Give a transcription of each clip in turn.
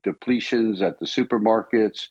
depletions at the supermarkets.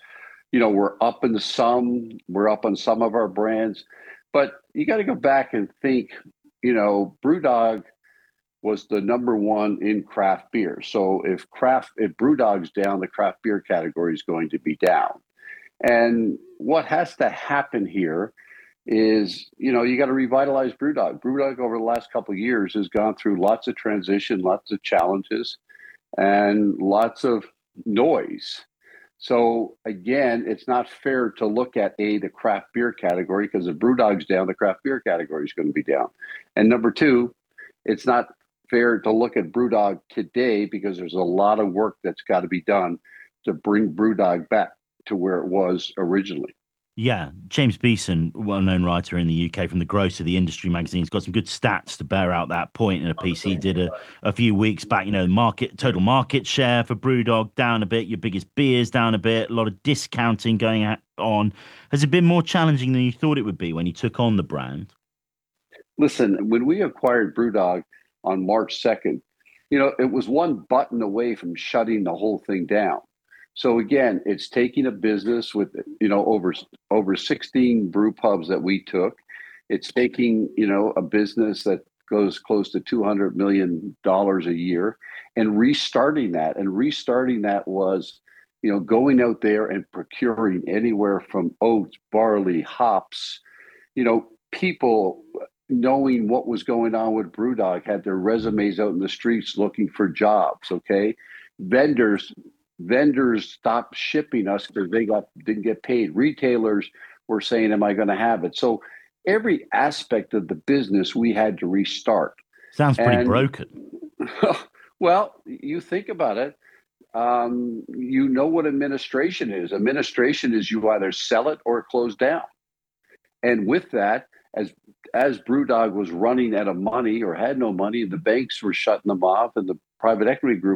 We're up on some of our brands, but you got to go back and think, BrewDog was the number one in craft beer. So if BrewDog's down, the craft beer category is going to be down. And what has to happen here is, you got to revitalize BrewDog. BrewDog over the last couple of years has gone through lots of transition, lots of challenges, and lots of noise. So again, it's not fair to look at the craft beer category, because if BrewDog's down, the craft beer category is going to be down. And number two, it's not fair to look at BrewDog today, because there's a lot of work that's got to be done to bring BrewDog back to where it was originally. Yeah, James Beeson, well-known writer in the UK from the Gross of the Industry magazine, has got some good stats to bear out that point in a piece he did a few weeks back. Total market share for BrewDog down a bit, your biggest beers down a bit, a lot of discounting going on. Has it been more challenging than you thought it would be when you took on the brand? Listen, when we acquired BrewDog on March 2nd, it was one button away from shutting the whole thing down. So again, it's taking a business with, over 16 brew pubs that we took. It's taking, a business that goes close to $200 million a year and restarting that. And restarting that was, going out there and procuring anywhere from oats, barley, hops, people knowing what was going on with BrewDog had their resumes out in the streets looking for jobs. Okay. Vendors stopped shipping us because they didn't get paid. Retailers were saying, am I going to have it? So every aspect of the business we had to restart. Sounds pretty broken. Well, you think about it. You know what administration is. Administration is you either sell it or close down. And with that, as BrewDog was running out of money or had no money, and the banks were shutting them off, and the private equity group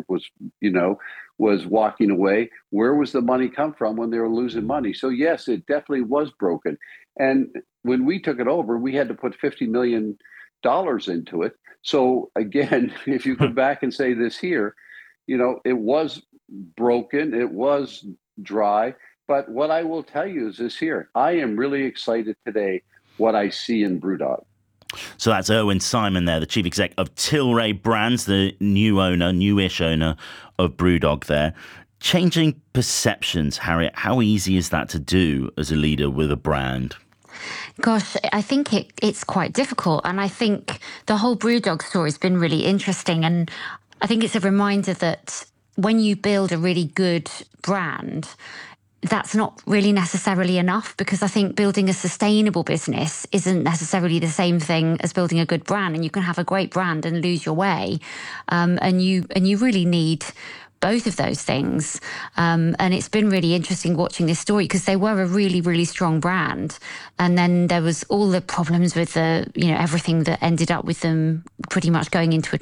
was walking away, where was the money come from when they were losing money? So yes, it definitely was broken. And when we took it over, we had to put $50 million into it. So again, if you come back and say this here, it was broken, it was dry. But what I will tell you is this here: I am really excited today what I see in BrewDog. So that's Irwin Simon there, the chief exec of Tilray Brands, the newish owner of BrewDog there. Changing perceptions, Harriet, how easy is that to do as a leader with a brand? Gosh, I think it's quite difficult. And I think the whole BrewDog story has been really interesting. And I think it's a reminder that when you build a really good brand, that's not really necessarily enough, because I think building a sustainable business isn't necessarily the same thing as building a good brand. And you can have a great brand and lose your way. And you really need both of those things. And it's been really interesting watching this story, because they were a really, really strong brand. And then there was all the problems with everything that ended up with them pretty much going into